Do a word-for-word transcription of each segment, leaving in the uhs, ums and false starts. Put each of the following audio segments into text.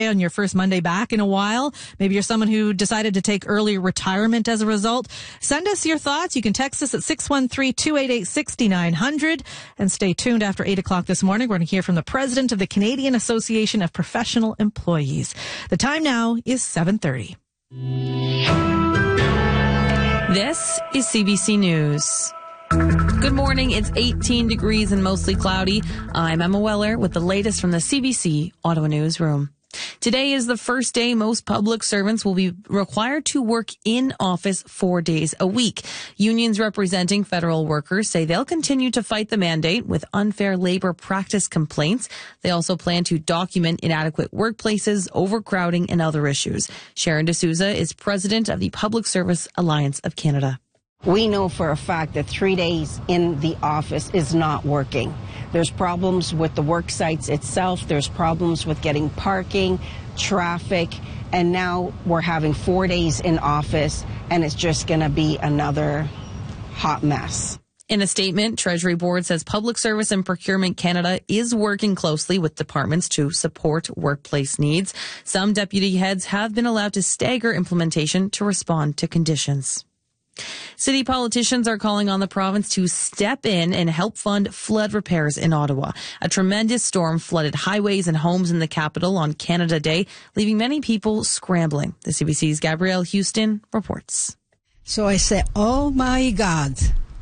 on your first Monday back in a while. Maybe you're someone who decided to take early retirement as a result. Send us your thoughts. You can text us at six one three, two eight eight, six nine zero zero and stay tuned after eight o'clock this morning. We're going to hear from the president of the Canadian Association of Professional Employees. The time now is seven thirty. This is C B C News. Good morning. It's eighteen degrees and mostly cloudy. I'm Emma Weller with the latest from the C B C Ottawa Newsroom. Today is the first day most public servants will be required to work in office four days a week. Unions representing federal workers say they'll continue to fight the mandate with unfair labor practice complaints. They also plan to document inadequate workplaces, overcrowding, and other issues. Sharon D'Souza is president of the Public Service Alliance of Canada. We know for a fact that three days in the office is not working. There's problems with the work sites itself. There's problems with getting parking, traffic, and now we're having four days in office, and it's just going to be another hot mess. In a statement, Treasury Board says Public Service and Procurement Canada is working closely with departments to support workplace needs. Some deputy heads have been allowed to stagger implementation to respond to conditions. City politicians are calling on the province to step in and help fund flood repairs in Ottawa. A tremendous storm flooded highways and homes in the capital on Canada Day, leaving many people scrambling. The C B C's Gabrielle Houston reports. So I said, oh my God.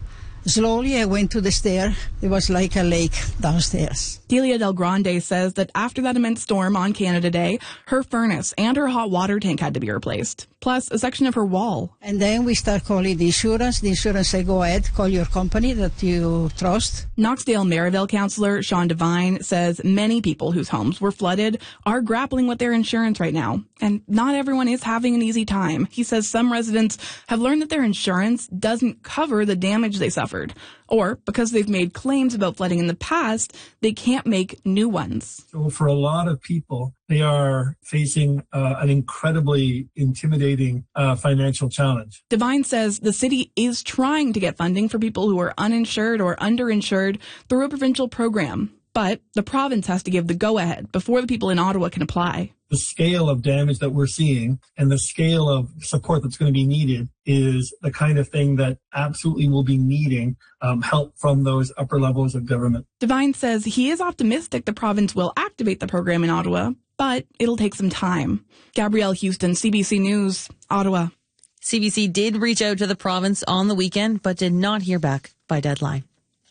Slowly I went to the stair. It was like a lake downstairs. Delia Del Grande says that after that immense storm on Canada Day, her furnace and her hot water tank had to be replaced, plus a section of her wall. And then we start calling the insurance. The insurance say, go ahead, call your company that you trust. Knoxdale-Merivale councillor Sean Devine says many people whose homes were flooded are grappling with their insurance right now. And not everyone is having an easy time. He says some residents have learned that their insurance doesn't cover the damage they suffered. Or because they've made claims about flooding in the past, they can't make new ones. So for a lot of people, they are facing uh, an incredibly intimidating uh, financial challenge. Devine says the city is trying to get funding for people who are uninsured or underinsured through a provincial program. But the province has to give the go-ahead before the people in Ottawa can apply. The scale of damage that we're seeing and the scale of support that's going to be needed is the kind of thing that absolutely will be needing um, help from those upper levels of government. Devine says he is optimistic the province will activate the program in Ottawa, but it'll take some time. Gabrielle Houston, C B C News, Ottawa. C B C did reach out to the province on the weekend, but did not hear back by deadline.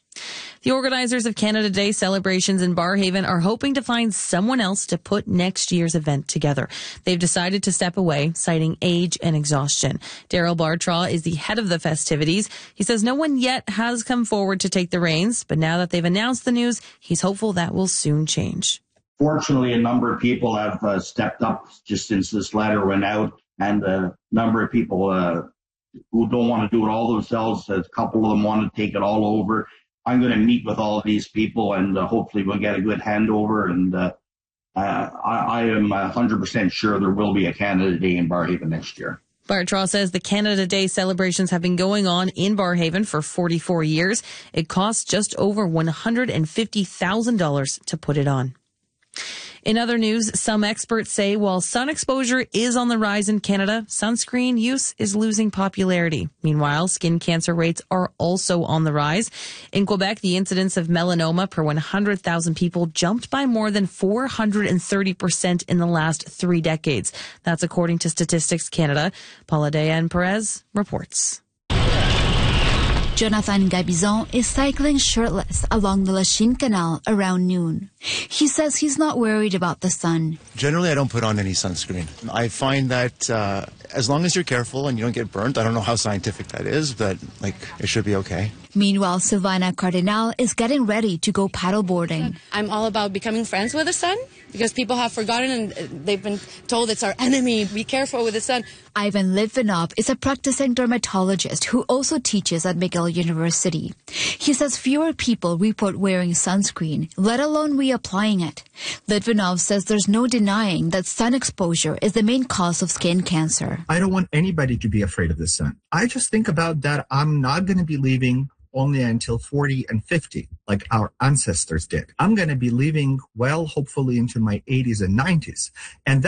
The organizers of Canada Day celebrations in Barrhaven are hoping to find someone else to put next year's event together. They've decided to step away, citing age and exhaustion. Daryl Bartraw is the head of the festivities. He says no one yet has come forward to take the reins, but now that they've announced the news, he's hopeful that will soon change. Fortunately, a number of people have uh, stepped up just since this letter went out, and a number of people uh, who don't want to do it all themselves, a couple of them want to take it all over. I'm going to meet with all of these people, and uh, hopefully we'll get a good handover. And uh, uh, I, I am one hundred percent sure there will be a Canada Day in Barrhaven next year. Bartraw says the Canada Day celebrations have been going on in Barrhaven for forty-four years. It costs just over one hundred fifty thousand dollars to put it on. In other news, some experts say while sun exposure is on the rise in Canada, sunscreen use is losing popularity. Meanwhile, skin cancer rates are also on the rise. In Quebec, the incidence of melanoma per one hundred thousand people jumped by more than four hundred thirty percent in the last three decades. That's according to Statistics Canada. Paula Diane Perez reports. Jonathan Gabizon is cycling shirtless along the Lachine Canal around noon. He says he's not worried about the sun. Generally, I don't put on any sunscreen. I find that uh, as long as you're careful and you don't get burnt, I don't know how scientific that is, but like it should be okay. Meanwhile, Silvana Cardinal is getting ready to go paddleboarding. I'm all about becoming friends with the sun because people have forgotten and they've been told it's our enemy. Be careful with the sun. Ivan Litvinov is a practicing dermatologist who also teaches at McGill University. He says fewer people report wearing sunscreen, let alone reapplying it. Litvinov says there's no denying that sun exposure is the main cause of skin cancer. I don't want anybody to be afraid of the sun. I just think about that I'm not going to be leaving only until forty and fifty, like our ancestors did. I'm going to be living well, hopefully into my eighties and nineties. And